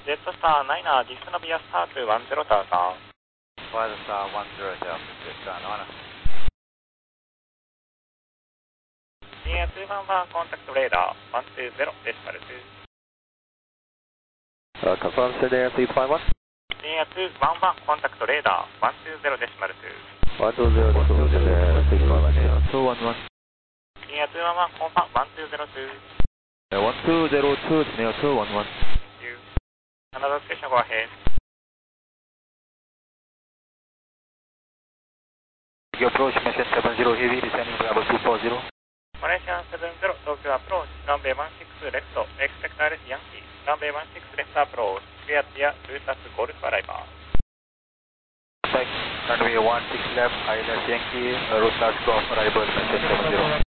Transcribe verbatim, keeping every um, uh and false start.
ジェットスターナイナー、ディスノビアスターツーワンゼロターさん。 ワイドスターワンゼロター、ジェットスターナイナー。 シニアツーワンワンコンタクトレーダー、ワンツーゼロデシマルツー。 Uh, confirm Senior three five one. シニアツーワンワンコンタクトレーダー、ワンツーゼロデシマルツー。 one two zero two, Senior three five one. two one one. シニアツーワンワンコンファンワンツーゼロツー。 Uh, one two zero two, Senior two one one. Another station, go ahead. You approach Mission seven zero Heavy, descending to level two four zero. Malaysian seven zero, Tokyo approach, runway one six left, expect R S Yankee, runway one six left approach, clear via Lutas Golf arrival. Runway one six left, I L S Yankee, Lutas Golf arrival, Mission seven zero.